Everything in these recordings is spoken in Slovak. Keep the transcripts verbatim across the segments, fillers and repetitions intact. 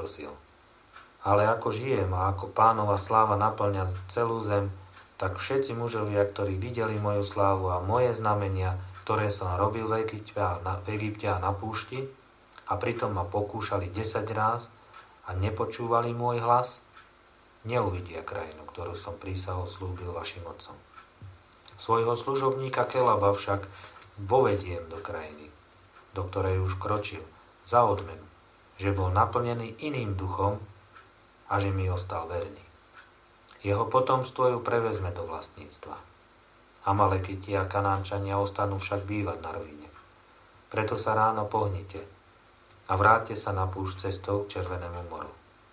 neprosil. Ale ako žijem a ako Pánova sláva naplňa celú zem, tak všetci mužovia, ktorí videli moju slávu a moje znamenia, ktoré som robil v Egypte a na, v Egypte a na púšti, a pritom ma pokúšali desať ráz a nepočúvali môj hlas, neuvidia krajinu, ktorú som prísahou slúbil vašim otcom. Svojho služobníka Kelaba však vovediem do krajiny, do ktorej už kročil, za odmenu, že bol naplnený iným duchom a že mi ostal verný. Jeho potomstvo ju prevezme do vlastníctva. Amalekiti a Kanánčania ostanú však bývať na rovine. Preto sa ráno pohnite a vráťte sa na púšť cestou k Červenému moru.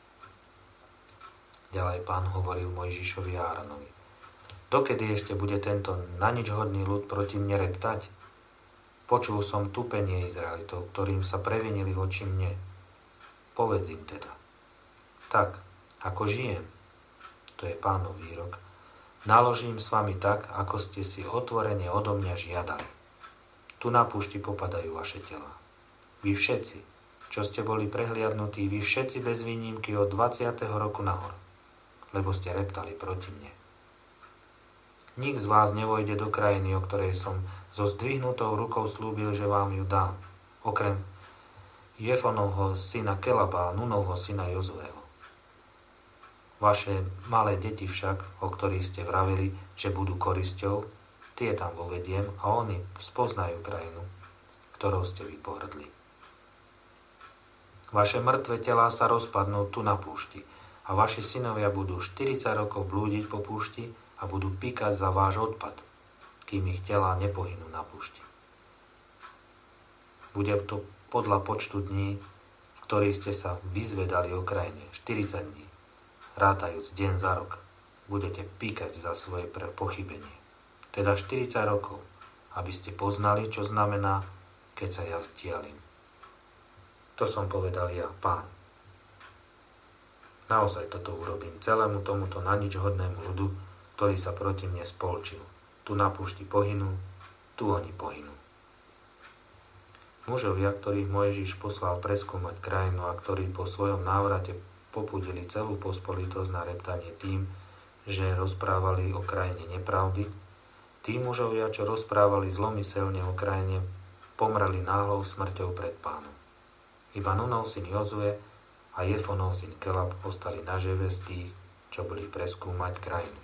Ďalej Pán hovoril Mojžišovi a Áronovi: Dokedy ešte bude tento nanič hodný ľud proti mne reptať? Počul som tupenie Izraelitov, ktorým sa previnili voči mne. Povedz im teda: Tak, ako žijem, to je Pánov výrok, naložím s vami tak, ako ste si otvorene odo mňa žiadali. Tu na púšti popadajú vaše telá. Vy všetci, čo ste boli prehliadnutí, vy všetci bez výnimky od dvadsiateho roku nahor, lebo ste reptali proti mne. Nik z vás nevojde do krajiny, o ktorej som so zdvihnutou rukou slúbil, že vám ju dám, okrem Jefonovho syna Kelaba a Nunovho syna Jozueho. Vaše malé deti však, o ktorých ste vravili, že budú korisťou, tie tam vovediem a oni spoznajú krajinu, ktorou ste vy pohrdli. Vaše mŕtve telá sa rozpadnú tu na púšti a vaši synovia budú štyridsať rokov blúdiť po púšti a budú píkať za váš odpad, kým ich telá nepohynú na púšti. Bude to podľa počtu dní, v ktorých ste sa vyzvedali o krajine, štyridsať dní. Rátajúc deň za rok, budete píkať za svoje pochybenie. Teda štyridsať rokov, aby ste poznali, čo znamená, keď sa ja vzdialím. To som povedal ja, Pán. Naozaj toto urobím celému tomuto nanič hodnému ľudu, ktorý sa proti mne spolčil. Tu na púšti pohynú, tu oni pohynú. Mužovia, ktorých Mojžiš poslal preskúmať krajinu a ktorí po svojom návrate popudili celú pospolitosť na reptanie tým, že rozprávali o krajine nepravdy, tí mužovia, čo rozprávali zlomyselne o krajine, pomreli náhlou smrťou pred Pánom. Iba Nunov syn Jozue a Jefonov syn Kelab ostali nažive z tých, čo boli preskúmať krajinu.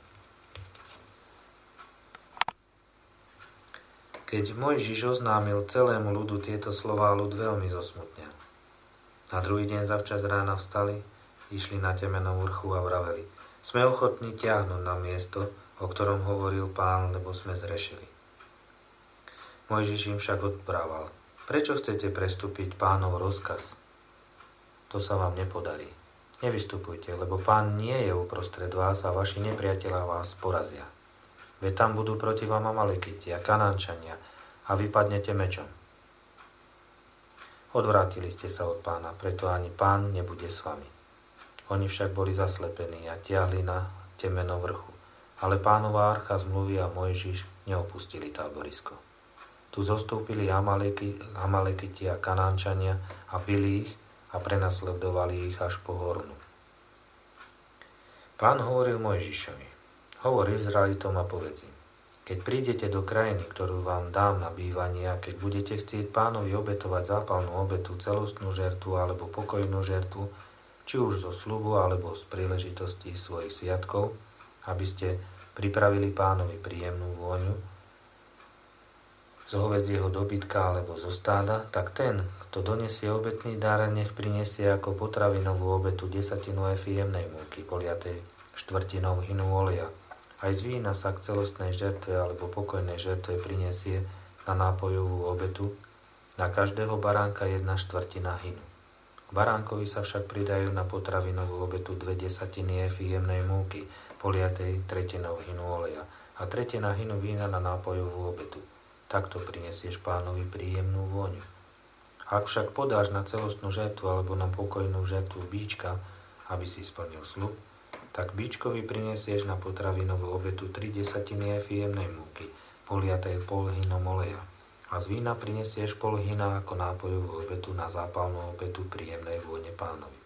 Keď Mojžiš oznámil celému ľudu tieto slová, ľud veľmi zosmutnel. Na druhý deň zavčas rána vstali, išli na temenom vrchu a vraveli: Sme ochotní ťahnuť na miesto, o ktorom hovoril Pán, lebo sme zrešili. Mojžiš im však odprával: Prečo chcete prestúpiť Pánov rozkaz? To sa vám nepodarí. Nevystupujte, lebo Pán nie je uprostred vás a vaši nepriatelia vás porazia. Veď tam budú proti vám Amalekiti a Kanánčania a vypadnete mečom. Odvrátili ste sa od Pána, preto ani Pán nebude s vami. Oni však boli zaslepení a tiahli na temeno vrchu, ale Pánova archa zmluvy a Mojžiš neopustili táborisko. Tu zostúpili Amaleki, Amalekiti a Kanánčania a bili ich a prenasledovali ich až po Hornu. Pán hovoril Mojžišovi: Hovor Izraelitom a povedz im: Keď prídete do krajiny, ktorú vám dám na bývanie, a keď budete chcieť Pánovi obetovať zápalnú obetu, celostnú žertvu alebo pokojnú žertvu, či už zo sľubu alebo z príležitosti svojich sviatkov, aby ste pripravili Pánovi príjemnú vôňu z hovädzieho dobytka alebo zo stáda, tak ten, kto donesie obetný dar, nech prinesie ako potravinovú obetu desatinu efy jemnej múky, poliatej štvrtinou hinu oleja. Aj z vína sa k celostnej žertve alebo pokojnej žertve prinesie na nápojovú obetu, na každého baránka jedna štvrtina hinu. K baránkovi sa však pridajú na potravinovú obetu dve desatiny efy jemnej múky, poliatej tretinou hinu oleja, a tretina hinu vína na nápojovú obetu. Takto prinesieš Pánovi príjemnú vôňu. Ak však podáš na celostnú žertvu alebo na pokojnú žertvu bíčka, aby si splnil sľub, tak bíčkovi prinesieš na potravinovú obetu tri desatiny efy jemnej múky, poliatej pol hinom oleja, a z vína prinesieš pol hina ako nápojovú obetu na zápalnú obetu príjemnej vône Pánovi.